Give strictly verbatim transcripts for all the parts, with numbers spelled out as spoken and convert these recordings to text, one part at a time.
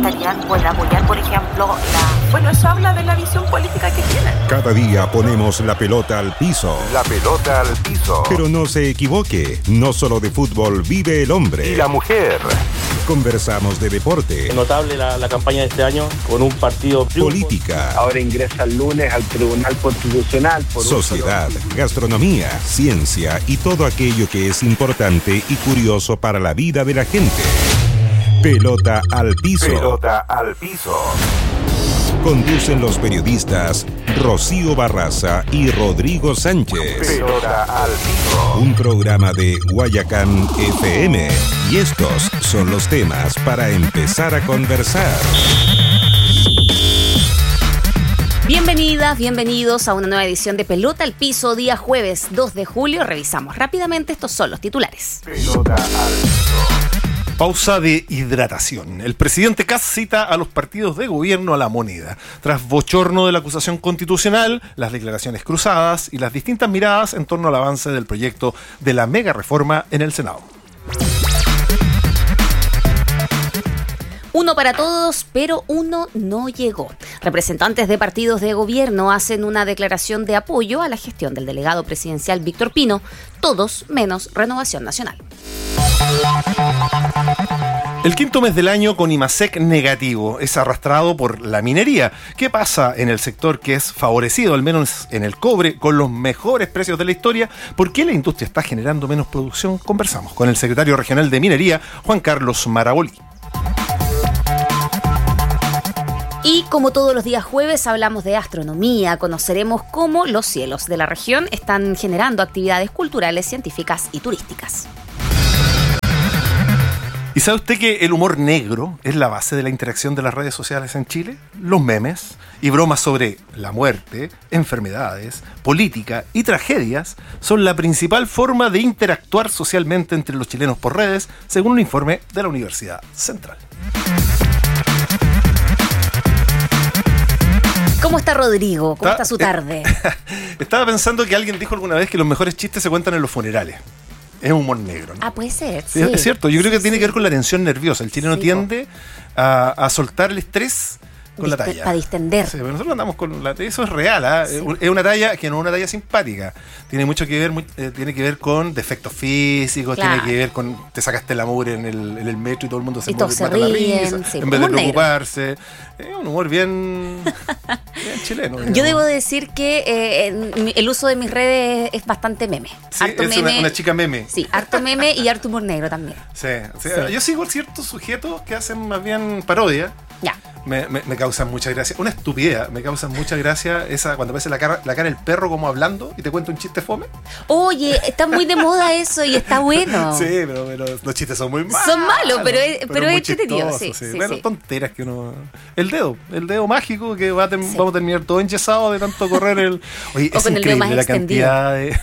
estarían por apoyar, por ejemplo, la... Bueno, eso habla de la visión política que tienen. Cada día ponemos la pelota al piso. La pelota al piso. Pero no se equivoque, no solo de fútbol vive el hombre. Y la mujer. Conversamos de deporte. Es notable la, la campaña de este año con un partido... Política. Ahora ingresa el lunes al Tribunal Constitucional. Por sociedad, gastronomía, ciencia y todo aquello que es importante y curioso para la vida de la gente. Pelota al piso. Pelota al piso. Conducen los periodistas Rocío Barraza y Rodrigo Sánchez. Pelota al piso. Un programa de Guayacán F M. Y estos son los temas para empezar a conversar. Bienvenidas, bienvenidos a una nueva edición de Pelota al Piso, día jueves dos de julio. Revisamos rápidamente, estos son los titulares. Pelota al piso. Pausa de hidratación. El presidente Kast cita a los partidos de gobierno a la moneda. Tras bochorno de la acusación constitucional, las declaraciones cruzadas y las distintas miradas en torno al avance del proyecto de la mega reforma en el Senado. Uno para todos, pero uno no llegó. Representantes de partidos de gobierno hacen una declaración de apoyo a la gestión del delegado presidencial Víctor Pino, todos menos Renovación Nacional. El quinto mes del año con IMASEC negativo es arrastrado por la minería. ¿Qué pasa en el sector que es favorecido, al menos en el cobre, con los mejores precios de la historia? ¿Por qué la industria está generando menos producción? Conversamos con el secretario regional de Minería, Juan Carlos Marabolí. Y como todos los días jueves hablamos de astronomía, conoceremos cómo los cielos de la región están generando actividades culturales, científicas y turísticas. ¿Y sabe usted que el humor negro es la base de la interacción de las redes sociales en Chile? Los memes y bromas sobre la muerte, enfermedades, política y tragedias son la principal forma de interactuar socialmente entre los chilenos por redes, según un informe de la Universidad Central. ¿Cómo está Rodrigo? ¿Cómo está, está su tarde? Eh, estaba pensando que alguien dijo alguna vez que los mejores chistes se cuentan en los funerales. Es humor negro, ¿no? Ah, puede ser, sí. Es, es cierto, yo creo que sí, tiene sí. que ver con la tensión nerviosa. El chileno sí, tiende a, a soltar el estrés con Dist- la talla. Para distender. Sí, pero nosotros andamos con la eso es real, ¿eh? Sí. Es una talla que no es una talla simpática. Tiene mucho que ver, muy, eh, tiene que ver con defectos físicos, claro. Tiene que ver con te sacaste la mugre en el, en el metro y todo el mundo se, y todos se mata ríen, la risa, sí, en vez de preocuparse. Negro. Es un humor bien, bien chileno. Digamos. Yo debo decir que eh, el uso de mis redes es bastante meme. Sí, harto es meme, una, una chica meme. Sí, harto meme y harto humor negro también. Sí, sí. Sí. Yo sigo ciertos sujetos que hacen más bien parodia. Ya. Me, me, me causan mucha gracia. Una estupidez, me causan mucha gracia esa cuando aparece la cara, la cara del perro como hablando y te cuenta un chiste fome. Oye, está muy de moda eso y está bueno. Sí, pero, pero los chistes son muy malos. Son malos, pero es, pero pero es muy entretenido. chistosos, Sí, sí. sí, Bueno, sí. tonteras que uno. El dedo, el dedo mágico que va a ten... Sí. vamos a terminar todo enyesado de tanto correr el. Oye, O es con el dedo más increíble la extendido. cantidad de.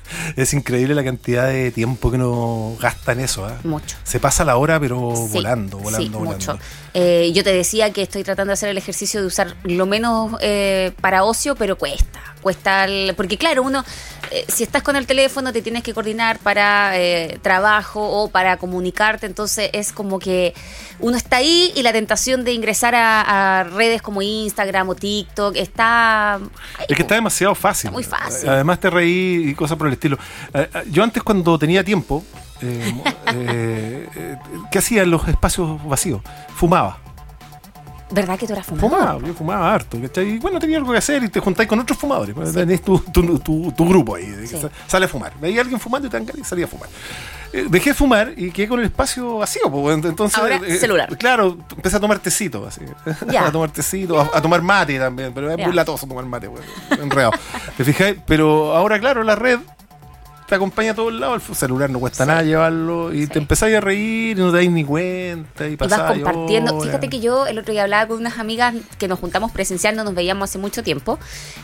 Es increíble la cantidad de tiempo que uno gasta en eso. ¿eh? Mucho. Se pasa la hora, pero Sí, volando, volando, sí, volando. mucho. Eh, yo te decía que estoy tratando de hacer el ejercicio de usar lo menos eh, para ocio, pero cuesta. Cuesta el, porque claro, uno, eh, si estás con el teléfono te tienes que coordinar para eh, trabajo o para comunicarte, entonces es como que uno está ahí y la tentación de ingresar a, a redes como Instagram o TikTok está... Ay, Es que está demasiado fácil. Está muy fácil. Además te reí y cosas por el estilo. Yo antes cuando tenía tiempo, eh, eh, eh, ¿qué hacía en los espacios vacíos? Fumaba. ¿Verdad que tú eras fumador? Fumaba, yo fumaba harto, ¿cachai? Y bueno, tenía algo que hacer y te juntáis con otros fumadores. Sí. Tenés tu, tu, tu, tu grupo ahí, sí. Sale a fumar. Veía a alguien fumando y te dan ganas y salía a fumar. Eh, dejé de fumar y quedé con el espacio vacío. Pues, entonces, ahora, eh, celular. Claro, empecé a tomar tecito, así. Ya. A tomar tecito, a, a tomar mate también, pero es Ya. muy latoso tomar mate, pues, enredado. ¿Te fijas? Pero ahora, claro, la red te acompaña a todos lados, el celular no cuesta sí. nada llevarlo y sí. te empezáis a reír y no te dais ni cuenta y, y vas compartiendo. Horas. Fíjate que yo el otro día hablaba con unas amigas que nos juntamos presencial, no nos veíamos hace mucho tiempo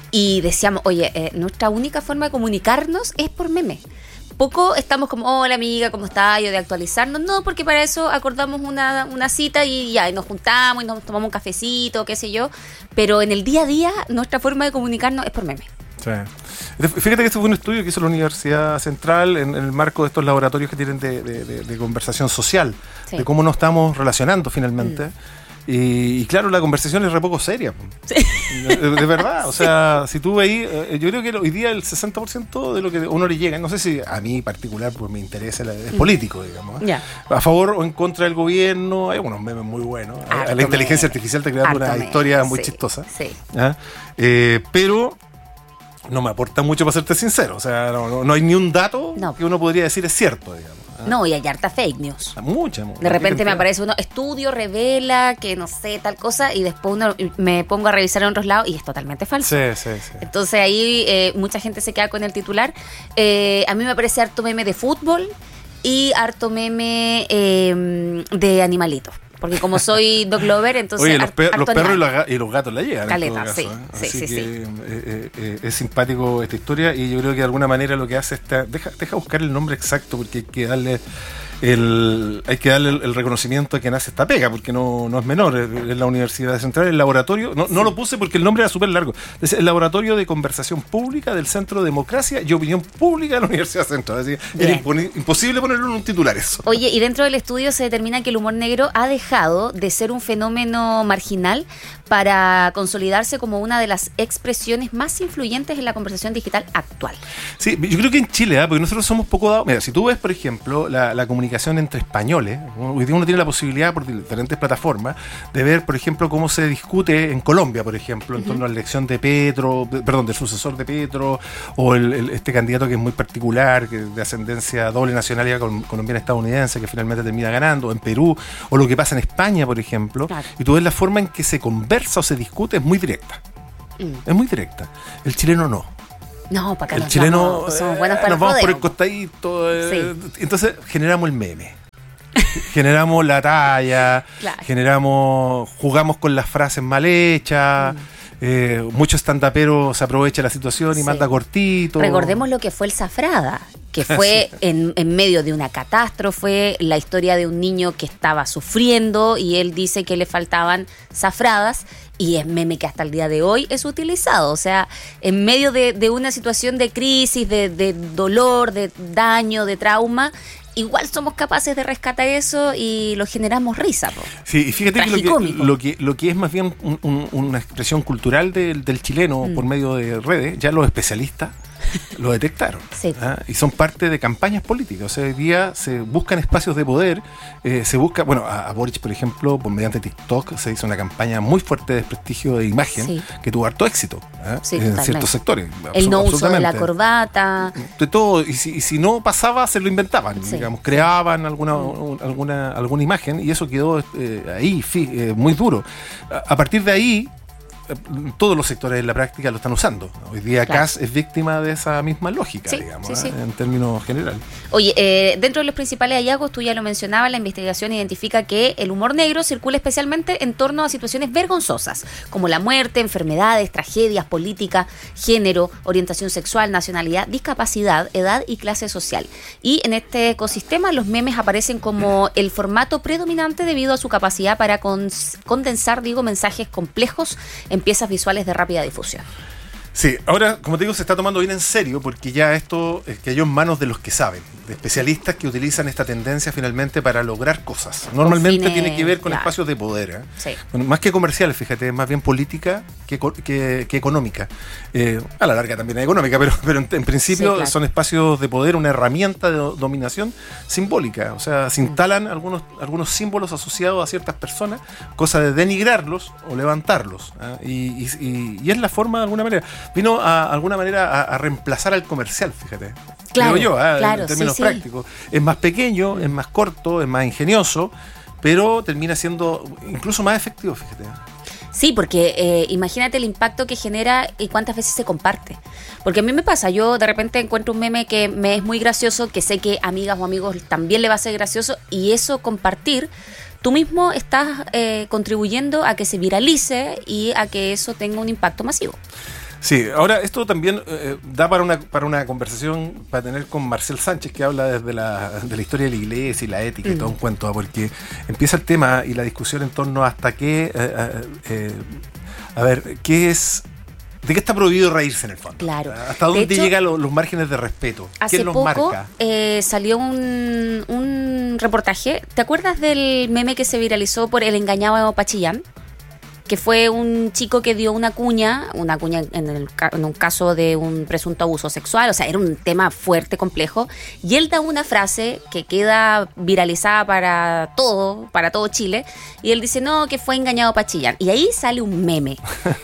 y decíamos, oye, eh, nuestra única forma de comunicarnos es por meme. Poco estamos como, hola amiga, ¿cómo estás? Yo de actualizarnos, no, porque para eso acordamos una, una cita y ya, y nos juntamos y nos tomamos un cafecito, qué sé yo, pero en el día a día nuestra forma de comunicarnos es por meme. Sí. Fíjate que este fue un estudio que hizo la Universidad Central en, en el marco de estos laboratorios que tienen de, de, de, de conversación social, sí. de cómo nos estamos relacionando finalmente. Mm. Y, y claro, la conversación es re poco seria. Sí. De, de verdad, o sea, si tú veis, eh, yo creo que hoy día el sesenta por ciento de lo que a uno le llega, no sé si a mí en particular, pues me interesa, es político, digamos. Ya. A favor o en contra del gobierno, hay unos memes muy buenos. Harto La inteligencia meme. artificial te crea una Harto historia meme, muy sí, chistosa. sí. ¿Ah? Eh, pero no me aporta mucho, para serte sincero. O sea, no, no, no hay ni un dato No. que uno podría decir es cierto, digamos. ¿Ah? No, y hay harta fake news. Mucha, mucha. De repente me aparece uno, estudio revela que no sé, tal cosa, y después uno me pongo a revisar en otros lados y es totalmente falso. Sí, sí, sí. Entonces ahí eh, mucha gente se queda con el titular. Eh, a mí me aparece harto meme de fútbol y harto meme eh, de animalitos. Porque como soy dog lover, entonces... Oye, los, pe- harto los perros y animal. los, ga- y los gatos la llevan. Caleta, en todo sí, caso, ¿eh? sí, Así sí, que, sí. eh, eh, eh, es simpático esta historia y yo creo que de alguna manera lo que hace esta... Deja, deja buscar el nombre exacto porque hay que darle el, hay que darle el, el reconocimiento a quien hace esta pega, porque no, no es menor. Es la Universidad Central, el laboratorio... No, no lo puse porque el nombre era súper largo. Es el Laboratorio de Conversación Pública del Centro de Democracia y Opinión Pública de la Universidad Central. Así que era imponi- imposible ponerlo en un titular eso. Oye, y dentro del estudio se determina que el humor negro ha dejado de ser un fenómeno marginal para consolidarse como una de las expresiones más influyentes en la conversación digital actual. Sí, yo creo que en Chile, ¿eh? Porque nosotros somos poco dados. Mira, si tú ves, por ejemplo, la, la comunicación entre españoles, hoy día uno tiene la posibilidad por diferentes plataformas de ver, por ejemplo, cómo se discute en Colombia, por ejemplo, en uh-huh. torno a la elección de Petro, de, perdón, del sucesor de Petro, o el, el, este candidato que es muy particular, que de ascendencia doble nacionalidad colombiana-estadounidense, que finalmente termina ganando, en Perú, o lo que pasa en España, por ejemplo, claro. Y tú ves la forma en que se conversa o se discute, es muy directa. Mm. Es muy directa. El chileno no. No, para acá el nos chileno vamos, somos buenos para nos el vamos rodeo. por el costadito. Eh, sí. Entonces generamos el meme. Generamos la talla. Claro. Generamos, jugamos con las frases mal hechas. Mm. Eh, muchos stand-uperos se aprovecha la situación y sí. manda cortito. Recordemos lo que fue el Zafrada, que fue sí. en, en medio de una catástrofe, la historia de un niño que estaba sufriendo y él dice que le faltaban zafradas y es meme que hasta el día de hoy es utilizado. O sea, en medio de, de una situación de crisis, de, de dolor, de daño, de trauma, igual somos capaces de rescatar eso y lo generamos risa. Po. Sí, y fíjate que lo, que lo que lo que es más bien un, un, una expresión cultural del, del chileno mm. por medio de redes, ya los especialistas lo detectaron. Sí. ¿Ah? Y son parte de campañas políticas. O sea, hoy día se buscan espacios de poder, eh, se busca, bueno, a, a Boric, por ejemplo, por mediante TikTok se hizo una campaña muy fuerte de desprestigio de imagen sí. que tuvo harto éxito ¿eh? sí, en ciertos sectores. El no uso de la corbata. De todo, y si, y si no pasaba, se lo inventaban, sí. digamos, creaban alguna, mm. alguna, alguna imagen y eso quedó eh, ahí, fi, eh, muy duro. A, a partir de ahí, todos los sectores de la práctica lo están usando. Hoy día claro. C A S es víctima de esa misma lógica, sí, digamos, sí, sí. ¿eh? en términos generales. Oye, eh, dentro de los principales hallazgos, tú ya lo mencionabas, la investigación identifica que el humor negro circula especialmente en torno a situaciones vergonzosas, como la muerte, enfermedades, tragedias, política, género, orientación sexual, nacionalidad, discapacidad, edad y clase social. Y en este ecosistema los memes aparecen como el formato predominante debido a su capacidad para cons- condensar, digo, mensajes complejos en piezas visuales de rápida difusión. Sí, ahora, como te digo, se está tomando bien en serio porque ya esto eh, cayó en manos de los que saben, de especialistas que utilizan esta tendencia finalmente para lograr cosas. Normalmente fines, tiene que ver con claro. espacios de poder, ¿eh? Sí. Bueno, más que comerciales, fíjate, es más bien política que, que, que económica. Eh, a la larga también es económica, pero, pero en, en principio sí, claro. son espacios de poder, una herramienta de dominación simbólica. O sea, se instalan mm. algunos, algunos símbolos asociados a ciertas personas, cosa de denigrarlos o levantarlos. ¿eh? Y, y, y es la forma de alguna manera. Vino a alguna manera a, a reemplazar al comercial, fíjate. Claro, Creo yo, ¿eh? claro, en términos sí, prácticos. Sí. Es más pequeño, es más corto, es más ingenioso, pero termina siendo incluso más efectivo, fíjate. Sí, porque eh, imagínate el impacto que genera y cuántas veces se comparte. Porque a mí me pasa, yo de repente encuentro un meme que me es muy gracioso, que sé que amigas o amigos también le va a ser gracioso, y eso compartir, tú mismo estás eh, contribuyendo a que se viralice y a que eso tenga un impacto masivo. Sí, ahora esto también eh, da para una para una conversación para tener con Marcel Sánchez, que habla desde la, de la historia de la iglesia y la ética mm. y todo un cuento, porque empieza el tema y la discusión en torno hasta qué, eh, eh, a ver, qué es ¿De qué está prohibido reírse en el fondo? Claro. ¿Hasta dónde De hecho, llegan los, los márgenes de respeto? Hace ¿Quién los poco marca? eh, salió un, un reportaje. ¿Te acuerdas del meme que se viralizó por el engañado Pachillán? Que fue un chico que dio una cuña, una cuña en, el, en un caso de un presunto abuso sexual, o sea, era un tema fuerte, complejo, y él da una frase que queda viralizada para todo, para todo Chile, y él dice, no, que fue engañado Pachillán, y ahí sale un meme.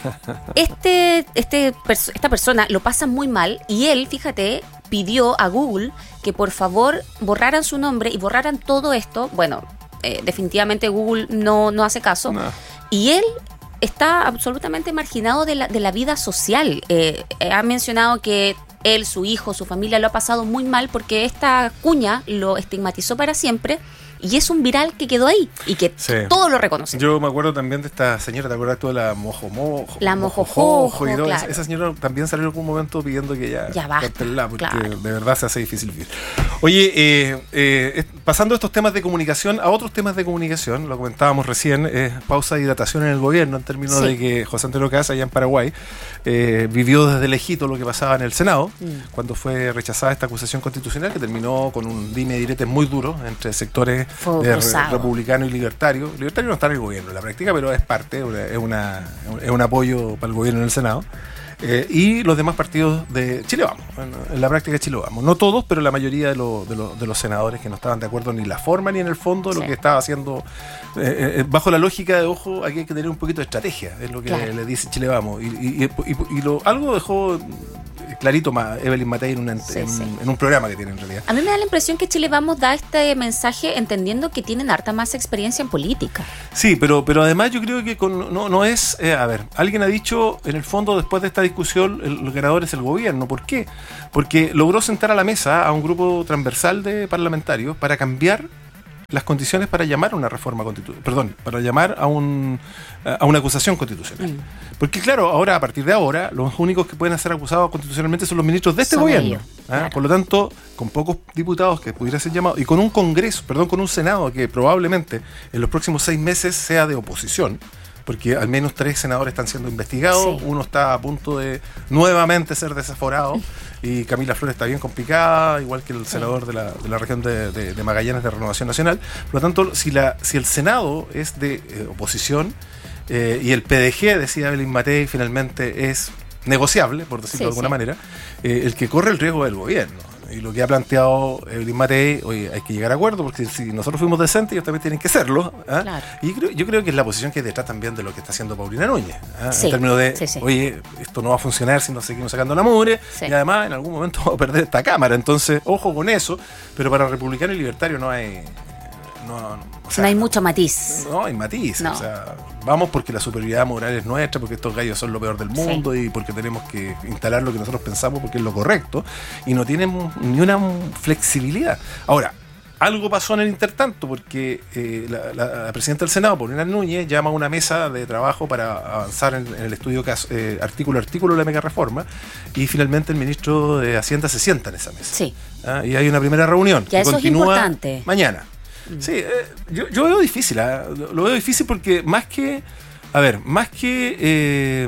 Este, este, esta persona lo pasa muy mal, y él, fíjate, pidió a Google que por favor borraran su nombre y borraran todo esto. Bueno, eh, definitivamente Google no, no hace caso, No. y él está absolutamente marginado de la, de la vida social. Eh, eh, ha mencionado que él, su hijo, su familia lo ha pasado muy mal porque esta cuña lo estigmatizó para siempre y es un viral que quedó ahí y que Sí. todos lo reconocen. Yo me acuerdo también de esta señora, ¿te acuerdas tú de la Mojo Mojo? La Mojojojo, y todo. claro. Esa, esa señora también salió en algún momento pidiendo que ya, Ya basta, córtenla, porque claro. de verdad se hace difícil vivir. Oye, eh, eh, es- pasando estos temas de comunicación a otros temas de comunicación, lo comentábamos recién, eh, pausa de hidratación en el gobierno, en términos Sí. de que José Antonio Caz, allá en Paraguay, eh, vivió desde lejito lo que pasaba en el Senado, Mm. cuando fue rechazada esta acusación constitucional que terminó con un dime y direte muy duro entre sectores Fuego de re- cruzado. republicano y libertario. Libertario no está en el gobierno en la práctica, pero es parte, una- es, una, es un apoyo para el gobierno en el Senado. Eh, y los demás partidos de Chile Vamos, en, en la práctica Chile Vamos. No todos, pero la mayoría de, lo- de, lo- de los senadores que no estaban de acuerdo ni en la forma ni en el fondo de lo Sí. que estaba haciendo. Eh, eh, bajo la lógica de, ojo, aquí hay que tener un poquito de estrategia, es lo que Claro. le, le dice Chile Vamos. Y, y, y- y- y lo, algo dejó clarito ma- Evelyn Matei en, una- Sí, en- sí. en un programa que tiene en realidad. A mí me da la impresión que Chile Vamos da este mensaje entendiendo que tienen harta más experiencia en política. Sí, pero, pero además yo creo que con- no, no es... eh, a ver, alguien ha dicho, en el fondo, después de esta discusión, el, el ganador es el gobierno. ¿Por qué? Porque logró sentar a la mesa a un grupo transversal de parlamentarios para cambiar las condiciones para llamar a una reforma constitucional, perdón, para llamar a un a una acusación constitucional. Mm. Porque claro, ahora, a partir de ahora, los únicos que pueden ser acusados constitucionalmente son los ministros de este Son gobierno. ellos, ¿ah? claro. Por lo tanto, con pocos diputados que pudiera ser llamado, y con un Congreso, perdón, con un Senado que probablemente en los próximos seis meses sea de oposición, porque al menos tres senadores están siendo investigados, Sí. uno está a punto de nuevamente ser desaforado, y Camila Flores está bien complicada, igual que el senador de la, de la región de, de- de Magallanes de Renovación Nacional. Por lo tanto, si, la, si el Senado es de eh, oposición, eh, y el P D G, decía Evelyn Matei, finalmente es negociable, por decirlo Sí, de alguna sí. manera, eh, el que corre el riesgo del gobierno. Y lo que ha planteado Evelyn Matei, oye, hay que llegar a acuerdo, porque si nosotros fuimos decentes, ellos también tienen que serlo. ¿ah? Claro. Y creo- yo creo que es la posición que hay detrás también de lo que está haciendo Paulina Núñez. ¿ah? Sí, En términos de, sí, sí. oye, esto no va a funcionar si nos seguimos sacando la mugre, Sí. y además en algún momento vamos a perder esta Cámara. Entonces, ojo con eso, pero para republicano y libertario no hay... No, no, o sea, No hay mucho matiz. no, hay matiz. No. O sea, vamos porque la superioridad moral es nuestra, porque estos gallos son lo peor del mundo y porque tenemos que instalar lo que nosotros pensamos porque es lo correcto. Y no tienen ni una flexibilidad. Ahora, algo pasó en el intertanto, porque eh, la, la- la presidenta del Senado, Paulina Núñez, llama a una mesa de trabajo para avanzar en, en el estudio cas- eh, artículo a artículo de la mega reforma, y finalmente el ministro de Hacienda se sienta en esa mesa. Sí. Ah, y hay una primera reunión Ya que eso es continúa importante. mañana. Sí, eh, yo, yo veo difícil, ¿ah? lo lo veo difícil porque más que, a ver, más que eh,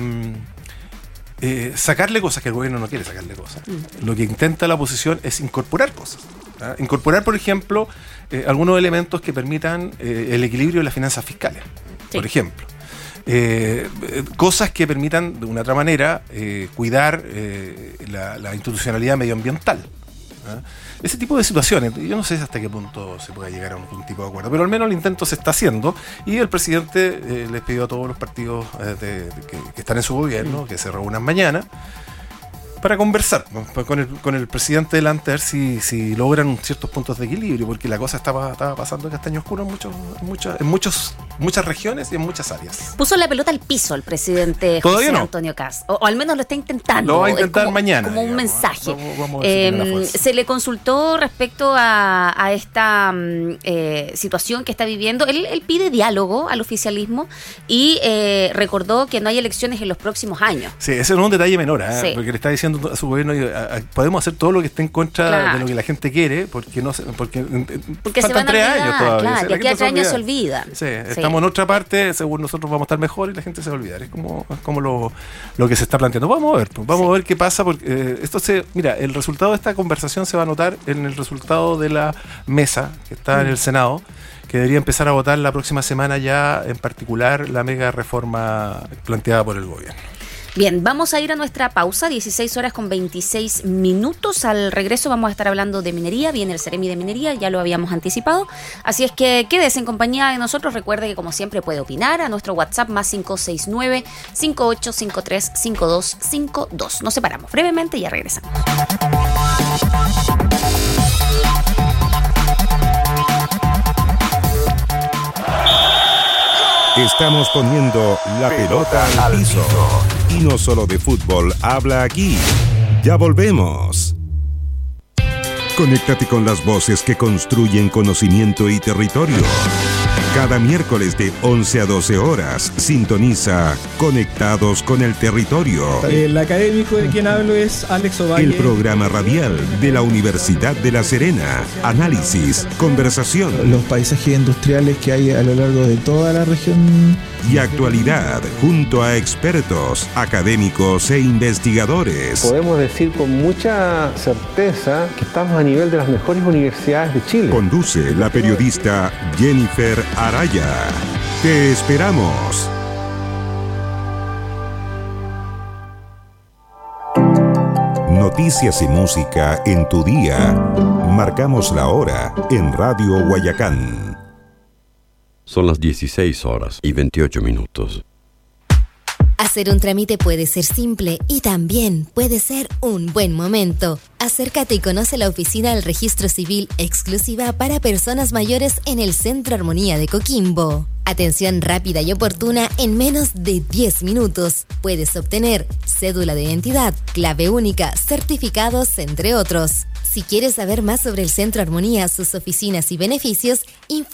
eh, sacarle cosas, que el gobierno no quiere sacarle cosas, lo que intenta la oposición es incorporar cosas. ¿ah? Incorporar, por ejemplo, eh, algunos elementos que permitan eh, el equilibrio de las finanzas fiscales, Sí. por ejemplo. Eh, eh, cosas que permitan, de una otra manera, eh, cuidar eh, la, la institucionalidad medioambiental. ¿ah? Ese tipo de situaciones, yo no sé hasta qué punto se puede llegar a un tipo de acuerdo, pero al menos el intento se está haciendo, y el presidente eh, les pidió a todos los partidos eh, de- de que, que están en su gobierno que se reúnan mañana para conversar, ¿no? Pues con el, con el presidente delante, a ver si, si logran ciertos puntos de equilibrio, porque la cosa estaba, estaba pasando castaño oscuro en, muchos, en, muchas, en muchos, muchas regiones y en muchas áreas. Puso la pelota al piso el presidente Todavía José no. Antonio Caz, o, o al menos lo está intentando. Lo va a Es intentar como- mañana, Como un digamos, mensaje. ¿eh? Vamos- vamos a ver si tiene la Eh, fuerza. se le consultó respecto a, a esta mm, eh, situación que está viviendo. Él, él pide diálogo al oficialismo y eh, recordó que no hay elecciones en los próximos años. Sí, ese no es un detalle menor, ¿eh? Sí. Porque le está diciendo criticando a su gobierno y a, a, podemos hacer todo lo que esté en contra claro. de lo que la gente quiere, porque no se, porque, porque faltan se van a tres olvidar, años todavía. claro, ¿sí? de aquí a tres años se olvidan. Sí, sí. Estamos en otra parte, según nosotros vamos a estar mejor y la gente se va a olvidar. Es como, es como lo, lo que se está planteando. Vamos a ver, pues, vamos sí. a ver qué pasa, porque eh, esto se, mira, el resultado de esta conversación se va a notar en el resultado de la mesa que está mm. en el Senado, que debería empezar a votar la próxima semana ya, en particular la mega reforma planteada por el gobierno. Bien, vamos a ir a nuestra pausa, dieciséis horas con veintiséis minutos. Al regreso vamos a estar hablando de minería, viene el Ceremi de Minería, ya lo habíamos anticipado. Así es que quédese en compañía de nosotros. Recuerde que como siempre puede opinar a nuestro WhatsApp más cinco seis nueve, cinco ocho cinco tres, cinco dos cinco dos. Nos separamos brevemente y ya regresamos. Estamos poniendo la pelota al piso. Y no solo de fútbol habla aquí. Ya volvemos. Conéctate con las voces que construyen conocimiento y territorio. Cada miércoles de once a doce horas, sintoniza Conectados con el Territorio. El académico de quien hablo es Alex Ovalle. El programa radial de la Universidad de La Serena. Análisis, conversación. Los paisajes industriales que hay a lo largo de toda la región. Y actualidad, junto a expertos, académicos e investigadores. Podemos decir con mucha certeza que estamos a nivel de las mejores universidades de Chile. Conduce la periodista Jennifer Araya. Te esperamos. Noticias y música en tu día. Marcamos la hora en Radio Guayacán. Son las dieciséis horas y veintiocho minutos. Hacer un trámite puede ser simple y también puede ser un buen momento. Acércate y conoce la oficina del Registro Civil exclusiva para personas mayores en el Centro Armonía de Coquimbo. Atención rápida y oportuna en menos de diez minutos. Puedes obtener cédula de identidad, clave única, certificados, entre otros. Si quieres saber más sobre el Centro Armonía, sus oficinas y beneficios, info